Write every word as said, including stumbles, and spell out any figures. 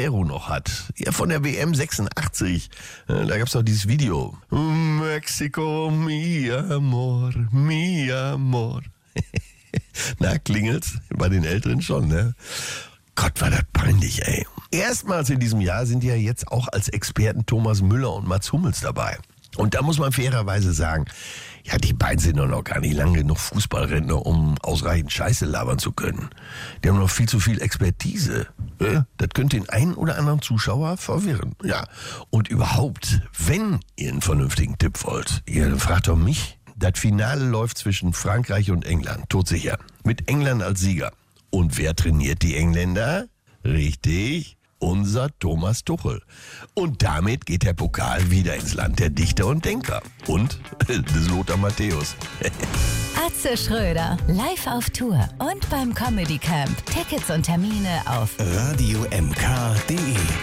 Aguero noch hat. Ja, von der W M sechsundachtzig. Da gab es doch dieses Video. Mexico, mi amor, mi amor. Na, klingelt's? Bei den Älteren schon, ne? Gott, war das peinlich, ey. Erstmals in diesem Jahr sind ja jetzt auch als Experten Thomas Müller und Mats Hummels dabei. Und da muss man fairerweise sagen, ja, die beiden sind doch noch gar nicht lange genug Fußballrentner, um ausreichend Scheiße labern zu können. Die haben noch viel zu viel Expertise. Ja, das könnte den einen oder anderen Zuschauer verwirren. Ja, und überhaupt, wenn ihr einen vernünftigen Tipp wollt, ihr dann fragt doch mich. Das Finale läuft zwischen Frankreich und England, todsicher. Mit England als Sieger. Und wer trainiert die Engländer? Richtig, unser Thomas Tuchel. Und damit geht der Pokal wieder ins Land der Dichter und Denker. Und des Lothar Matthäus. Atze Schröder, live auf Tour und beim Comedy Camp. Tickets und Termine auf radio m k punkt d e